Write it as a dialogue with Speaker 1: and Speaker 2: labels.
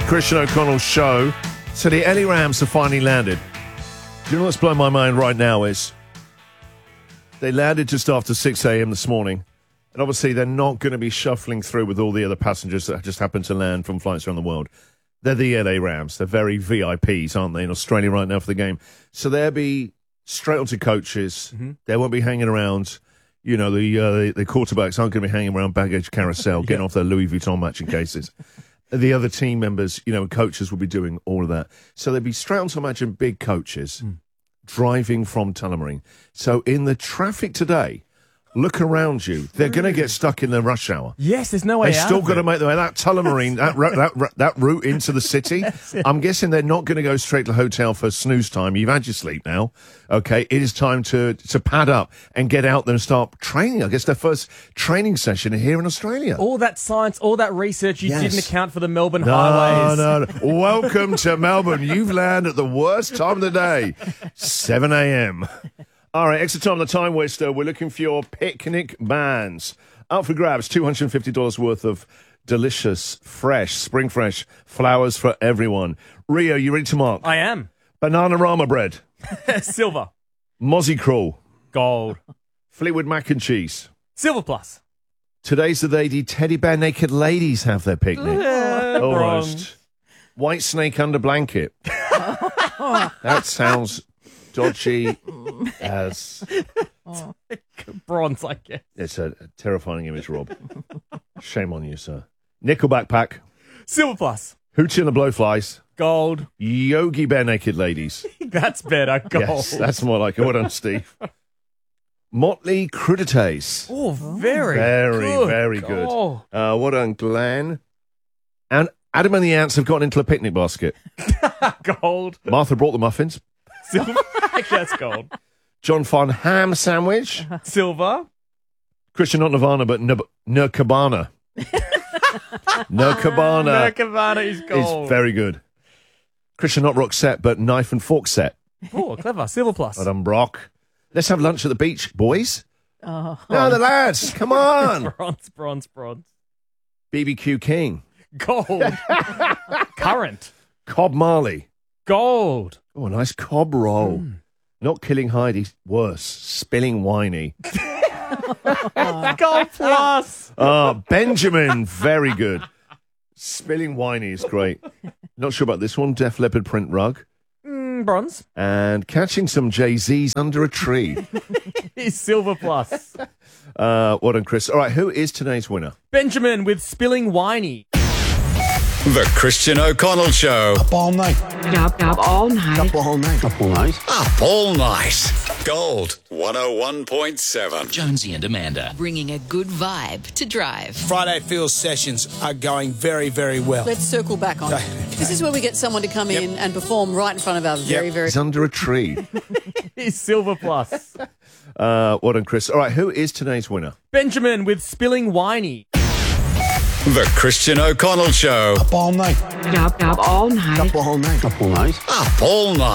Speaker 1: Christian O'Connell show. So the LA Rams have finally landed. Do you know what's blowing my mind right now is they landed just after 6 a.m. this morning. And obviously they're not going to be shuffling through with all the other passengers that just happened to land from flights around the world. They're the LA Rams. They're very VIPs, aren't they, in Australia right now for the game. So they'll be straight onto coaches. Mm-hmm. They won't be hanging around. You know, the quarterbacks aren't going to be hanging around baggage carousel, getting off their Louis Vuitton matching cases. The other team members, you know, coaches will be doing all of that. So they'll be straight on to imagine big coaches driving from Tullamarine. So in the traffic today, look around you. They're going to get stuck in the rush hour.
Speaker 2: Yes, there's no way out.
Speaker 1: They've still got to make their way. That Tullamarine, that route into the city, I'm guessing they're not going to go straight to the hotel for snooze time. You've had your sleep now. Okay, it is time to pad up and get out there and start training. I guess their first training session here in Australia.
Speaker 2: All that science, all that research, you didn't account for the Melbourne highways.
Speaker 1: No. Welcome to Melbourne. You've landed at the worst time of the day, 7 a.m. All right, extra time on the time waster. We're looking for your picnic bands. Up for grabs, $250 worth of delicious, fresh, spring fresh flowers for everyone. Rio, you ready to mark?
Speaker 2: I am.
Speaker 1: Bananarama bread.
Speaker 2: Silver.
Speaker 1: Mozzie Crawl.
Speaker 2: Gold.
Speaker 1: Fleetwood mac and cheese.
Speaker 2: Silver plus.
Speaker 1: Today's the day the teddy bear naked ladies have their picnic. Almost. White snake under blanket. That sounds dodgy as
Speaker 2: bronze, I guess.
Speaker 1: It's a terrifying image, Rob. Shame on you, sir. Nickelback pack.
Speaker 2: Silver plus.
Speaker 1: Hoochie and the Blowflies.
Speaker 2: Gold.
Speaker 1: Yogi Bear naked ladies.
Speaker 2: That's better. Gold.
Speaker 1: Yes, that's more like it. Well done, Steve. Motley Crudités.
Speaker 2: Oh, very
Speaker 1: good.
Speaker 2: Oh.
Speaker 1: Well done, Glenn. And Adam and the Ants have gotten into the picnic basket.
Speaker 2: Gold.
Speaker 1: Martha brought the muffins.
Speaker 2: Silver. Actually, that's gold.
Speaker 1: John Fon ham sandwich.
Speaker 2: Silver.
Speaker 1: Christian, not Nirvana, but Nirkabana. Nirkabana.
Speaker 2: Nirkabana is gold.
Speaker 1: Is very good. Christian, not rock set, but knife and fork set.
Speaker 2: Oh, clever. Silver plus.
Speaker 1: Well done, Brock. Let's have lunch at the beach, boys. No, the lads. Come on.
Speaker 2: Bronze.
Speaker 1: BBQ King.
Speaker 2: Gold. Currant.
Speaker 1: Cobb Marley.
Speaker 2: Gold.
Speaker 1: Oh, a nice cob roll. Not killing Heidi. Worse. Spilling Winey.
Speaker 2: Gold plus.
Speaker 1: Benjamin. Very good. Spilling Winey is great. Not sure about this one. Def Leppard print rug.
Speaker 2: Bronze.
Speaker 1: And catching some Jay-Z's under a tree.
Speaker 2: Is silver plus.
Speaker 1: Well done, Chris. All right, who is today's winner?
Speaker 2: Benjamin with Spilling Winey.
Speaker 3: The Christian O'Connell Show.
Speaker 4: Up all night.
Speaker 5: Up all night.
Speaker 4: Up all night. Up all night.
Speaker 3: Up all night. Gold 101.7.
Speaker 6: Jonesy and Amanda. Bringing a good vibe to drive.
Speaker 7: Friday Field sessions are going very, very well.
Speaker 8: Let's circle back on. This is where we get someone to come in and perform right in front of our very...
Speaker 1: It's under a tree.
Speaker 2: Is silver plus.
Speaker 1: Well done, Chris. All right, who is today's winner?
Speaker 2: Benjamin with Spilling Winey.
Speaker 3: The Christian O'Connell Show.
Speaker 4: Up all night.
Speaker 5: Up all night.
Speaker 4: Up all night. Up all night.
Speaker 3: Up all night.